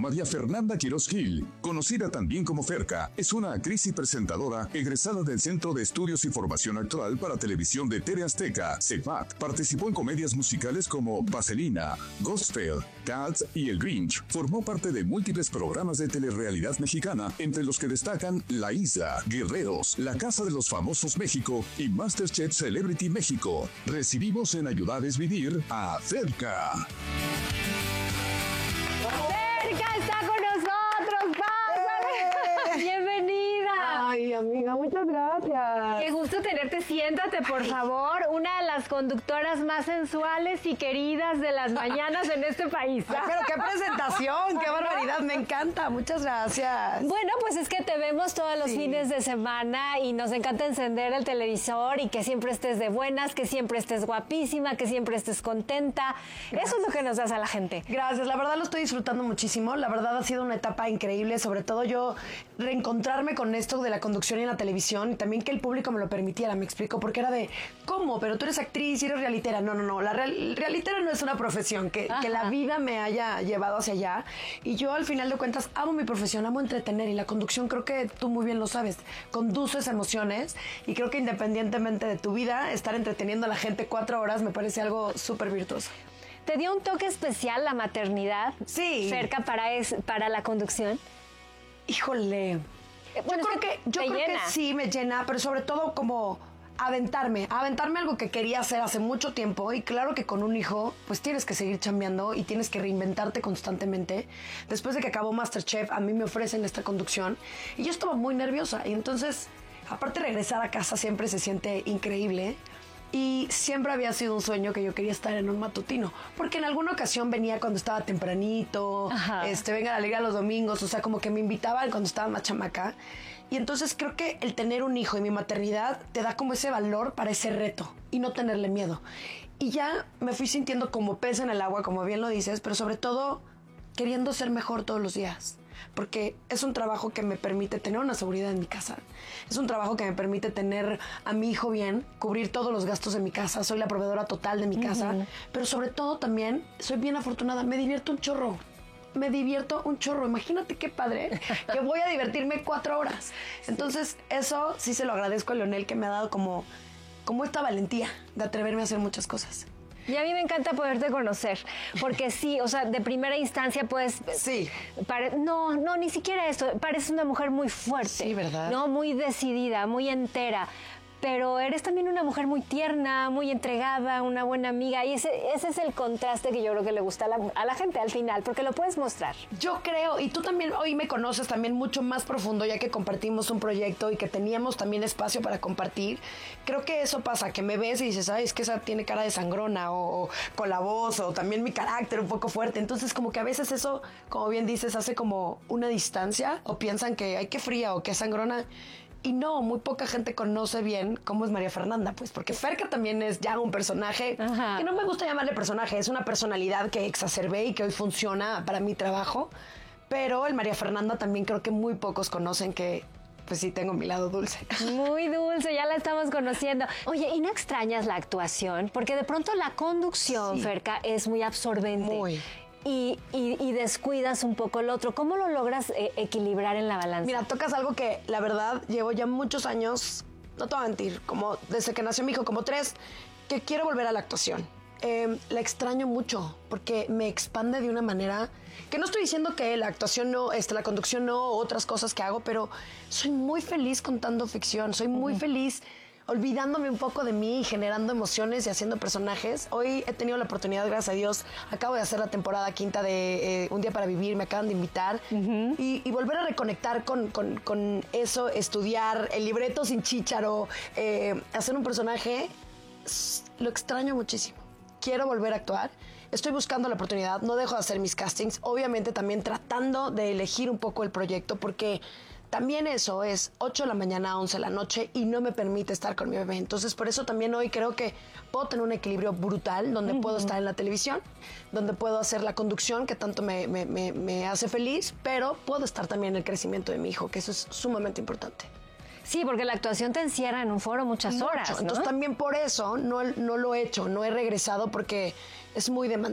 María Fernanda Quiroz Gil, conocida también como Ferca, es una actriz y presentadora egresada del Centro de Estudios y Formación Actoral para Televisión de TV Azteca, CEPAT. Participó en comedias musicales como Vaselina, Gospel, Cats y El Grinch. Formó parte de múltiples programas de telerrealidad mexicana, entre los que destacan La Isla, Guerreros, La Casa de los Famosos México y MasterChef Celebrity México. Recibimos en Ayudarles Vivir a Ferca. Ferca está con nosotros, pásale. Bienvenida. Ay, amiga, muchas gracias. Qué gusto tenerte. Siéntate, por favor. Una de las conductoras más sensuales y queridas de las mañanas en este país. Ay, pero qué presentación, qué barbaridad, me encanta. Muchas gracias. Bueno, pues es que te vemos todos los fines de semana y nos encanta encender el televisor y que siempre estés de buenas, que siempre estés guapísima, que siempre estés contenta. Gracias. Eso es lo que nos das a la gente. Gracias, la verdad lo estoy disfrutando muchísimo. La verdad ha sido una etapa increíble, sobre todo yo reencontrarme con esto de la conducción y la televisión y también que el público me lo permitiera, me explico, porque era de, ¿cómo? Pero tú eres actriz y eres realitera. No, la realitera no es una profesión, que la vida me haya llevado hacia allá. Y yo al final de cuentas amo mi profesión, amo entretener y la conducción creo que tú muy bien lo sabes, conduces emociones y creo que independientemente de tu vida, estar entreteniendo a la gente 4 horas me parece algo súper virtuoso. ¿Te dio un toque especial la maternidad? Sí. Cerca para la conducción. Híjole. Bueno, yo creo que sí me llena, pero sobre todo como aventarme algo que quería hacer hace mucho tiempo y claro que con un hijo pues tienes que seguir chambeando y tienes que reinventarte constantemente. Después de que acabó MasterChef a mí me ofrecen esta conducción y yo estaba muy nerviosa y entonces aparte regresar a casa siempre se siente increíble. Y siempre había sido un sueño que yo quería estar en un matutino. Porque en alguna ocasión venía cuando estaba tempranito, venga a la alegría los domingos, o sea, como que me invitaban cuando estaba más chamaca. Y entonces creo que el tener un hijo y mi maternidad te da como ese valor para ese reto y no tenerle miedo. Y ya me fui sintiendo como pez en el agua, como bien lo dices, pero sobre todo queriendo ser mejor todos los días. Porque es un trabajo que me permite tener una seguridad en mi casa. Es un trabajo que me permite tener a mi hijo bien, cubrir todos los gastos de mi casa. Soy la proveedora total de mi casa. Pero sobre todo también soy bien afortunada. Me divierto un chorro. Imagínate qué padre que voy a divertirme 4 horas. Entonces eso sí se lo agradezco a Leonel, que me ha dado como esta valentía de atreverme a hacer muchas cosas. Y a mí me encanta poderte conocer, porque sí, o sea, de primera instancia, pues... Sí. No, ni siquiera esto. Pareces una mujer muy fuerte. Sí, ¿verdad? No, muy decidida, muy entera. Pero eres también una mujer muy tierna, muy entregada, una buena amiga. Y ese es el contraste que yo creo que le gusta a la gente al final, porque lo puedes mostrar. Yo creo, y tú también hoy me conoces también mucho más profundo, ya que compartimos un proyecto y que teníamos también espacio para compartir. Creo que eso pasa, que me ves y dices, ay, es que esa tiene cara de sangrona, o con la voz, o también mi carácter un poco fuerte. Entonces como que a veces eso, como bien dices, hace como una distancia, o piensan que ay, qué fría o qué sangrona. Y no, muy poca gente conoce bien cómo es María Fernanda, pues, porque Ferca también es ya un personaje, que no me gusta llamarle personaje, es una personalidad que exacerbé y que hoy funciona para mi trabajo, pero el María Fernanda también creo que muy pocos conocen que, pues sí, tengo mi lado dulce. Muy dulce, ya la estamos conociendo. Oye, ¿y no extrañas la actuación? Porque de pronto la conducción, Ferca, es muy absorbente. Muy. Y descuidas un poco el otro. ¿Cómo lo logras equilibrar en la balanza? Mira, tocas algo que la verdad llevo ya muchos años, no te voy a mentir, como desde que nació mi hijo, como 3, que quiero volver a la actuación. La extraño mucho porque me expande de una manera que no estoy diciendo que la actuación no, la conducción no, otras cosas que hago, pero soy muy feliz contando ficción, soy muy feliz olvidándome un poco de mí y generando emociones y haciendo personajes. Hoy he tenido la oportunidad, gracias a Dios, acabo de hacer la temporada 5 de Un Día para Vivir, me acaban de invitar, y volver a reconectar con eso, estudiar el libreto sin chícharo, hacer un personaje, lo extraño muchísimo. Quiero volver a actuar. Estoy buscando la oportunidad, no dejo de hacer mis castings, obviamente también tratando de elegir un poco el proyecto, porque también eso es 8 de la mañana a 11 de la noche y no me permite estar con mi bebé. Entonces, por eso también hoy creo que puedo tener un equilibrio brutal donde puedo estar en la televisión, donde puedo hacer la conducción que tanto me hace feliz, pero puedo estar también en el crecimiento de mi hijo, que eso es sumamente importante. Sí, porque la actuación te encierra en un foro muchas horas, ¿no? Entonces también por eso no lo he hecho, no he regresado porque es muy demandante.